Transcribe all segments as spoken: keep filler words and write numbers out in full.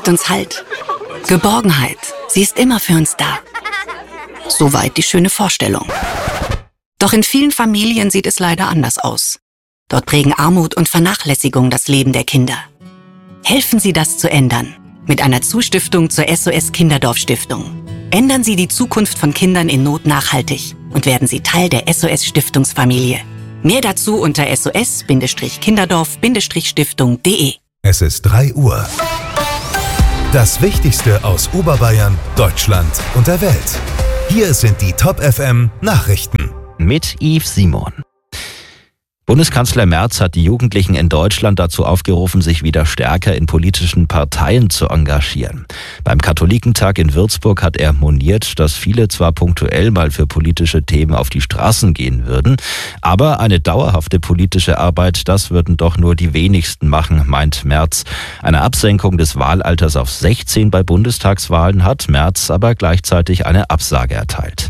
gibt uns Halt. Geborgenheit. Sie ist immer für uns da. Soweit die schöne Vorstellung. Doch in vielen Familien sieht es leider anders aus. Dort prägen Armut und Vernachlässigung das Leben der Kinder. Helfen Sie, das zu ändern. Mit einer Zustiftung zur S O S Kinderdorf Stiftung. Ändern Sie die Zukunft von Kindern in Not nachhaltig und werden Sie Teil der S O S Stiftungsfamilie. Mehr dazu unter s o s kinderdorf stiftung punkt de. Es ist drei Uhr. Das Wichtigste aus Oberbayern, Deutschland und der Welt. Hier sind die Top F M Nachrichten. Mit Yves Simon. Bundeskanzler Merz hat die Jugendlichen in Deutschland dazu aufgerufen, sich wieder stärker in politischen Parteien zu engagieren. Beim Katholikentag in Würzburg hat er moniert, dass viele zwar punktuell mal für politische Themen auf die Straßen gehen würden, aber eine dauerhafte politische Arbeit, das würden doch nur die wenigsten machen, meint Merz. Eine Absenkung des Wahlalters auf sechzehn bei Bundestagswahlen hat Merz aber gleichzeitig eine Absage erteilt.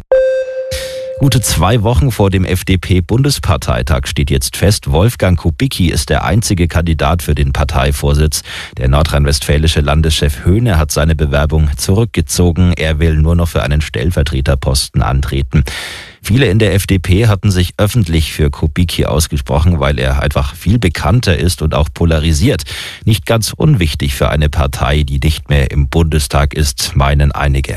Gute zwei Wochen vor dem F D P-Bundesparteitag steht jetzt fest, Wolfgang Kubicki ist der einzige Kandidat für den Parteivorsitz. Der nordrhein-westfälische Landeschef Höhne hat seine Bewerbung zurückgezogen. Er will nur noch für einen Stellvertreterposten antreten. Viele in der F D P hatten sich öffentlich für Kubicki ausgesprochen, weil er einfach viel bekannter ist und auch polarisiert. Nicht ganz unwichtig für eine Partei, die nicht mehr im Bundestag ist, meinen einige.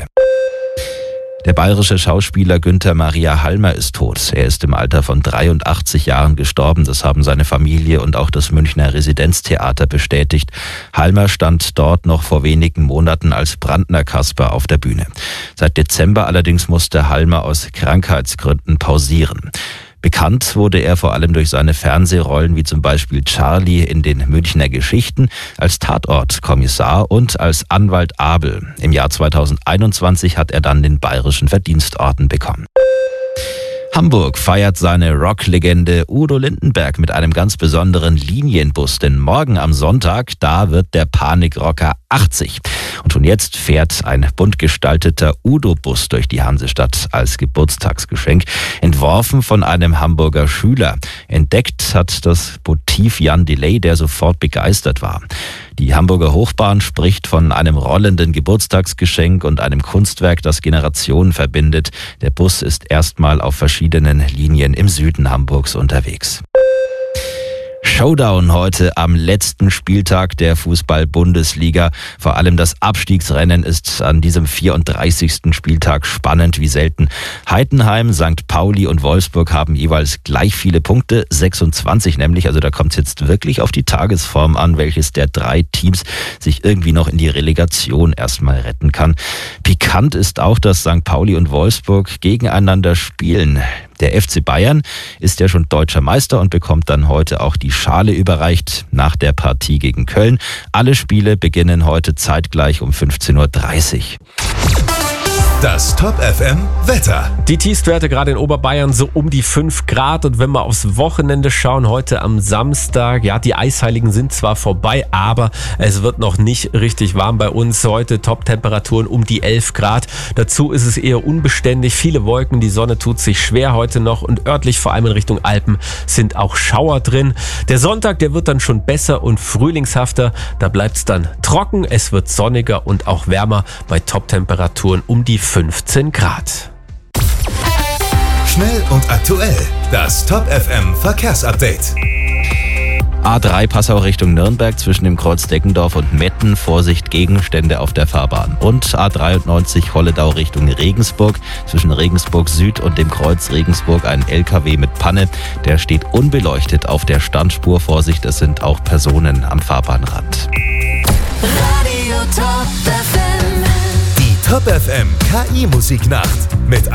Der bayerische Schauspieler Günther Maria Halmer ist tot. Er ist im Alter von dreiundachtzig Jahren gestorben. Das haben seine Familie und auch das Münchner Residenztheater bestätigt. Halmer stand dort noch vor wenigen Monaten als Brandner Kasper auf der Bühne. Seit Dezember allerdings musste Halmer aus Krankheitsgründen pausieren. Bekannt wurde er vor allem durch seine Fernsehrollen wie zum Beispiel Charlie in den Münchner Geschichten, als Tatortkommissar und als Anwalt Abel. Im Jahr zweitausendeinundzwanzig hat er dann den Bayerischen Verdienstorden bekommen. Hamburg feiert seine Rocklegende Udo Lindenberg mit einem ganz besonderen Linienbus. Denn morgen am Sonntag, da wird der Panikrocker achtzig. Und schon jetzt fährt ein bunt gestalteter Udo-Bus durch die Hansestadt als Geburtstagsgeschenk. Entworfen von einem Hamburger Schüler. Entdeckt hat das Motiv Jan Delay, der sofort begeistert war. Die Hamburger Hochbahn spricht von einem rollenden Geburtstagsgeschenk und einem Kunstwerk, das Generationen verbindet. Der Bus ist erstmal auf verschiedenen Linien im Süden Hamburgs unterwegs. Showdown heute am letzten Spieltag der Fußball-Bundesliga. Vor allem das Abstiegsrennen ist an diesem vierunddreißigsten Spieltag spannend wie selten. Heidenheim, Sankt Pauli und Wolfsburg haben jeweils gleich viele Punkte, sechsundzwanzig nämlich. Also da kommt es jetzt wirklich auf die Tagesform an, welches der drei Teams sich irgendwie noch in die Relegation erstmal retten kann. Pikant ist auch, dass Sankt Pauli und Wolfsburg gegeneinander spielen. Der F C Bayern ist ja schon deutscher Meister und bekommt dann heute auch die Schale überreicht nach der Partie gegen Köln. Alle Spiele beginnen heute zeitgleich um fünfzehn Uhr dreißig. Das Top F M Wetter. Die Tiefstwerte gerade in Oberbayern so um die fünf Grad. Und wenn wir aufs Wochenende schauen, heute am Samstag, ja, die Eisheiligen sind zwar vorbei, aber es wird noch nicht richtig warm bei uns. Heute Top-Temperaturen um die elf Grad. Dazu ist es eher unbeständig, viele Wolken, die Sonne tut sich schwer heute noch und örtlich, vor allem in Richtung Alpen, sind auch Schauer drin. Der Sonntag, der wird dann schon besser und frühlingshafter. Da bleibt es dann trocken, es wird sonniger und auch wärmer bei Top-Temperaturen um die fünfzehn Grad. Schnell und aktuell. Das Top F M Verkehrsupdate. A drei Passau Richtung Nürnberg zwischen dem Kreuz Deggendorf und Metten. Vorsicht, Gegenstände auf der Fahrbahn. Und A dreiundneunzig Holledau Richtung Regensburg. Zwischen Regensburg Süd und dem Kreuz Regensburg ein L K W mit Panne. Der steht unbeleuchtet auf der Standspur. Vorsicht, es sind auch Personen am Fahrbahnrand. Radio Top F M. Top F M K I-Musiknacht mit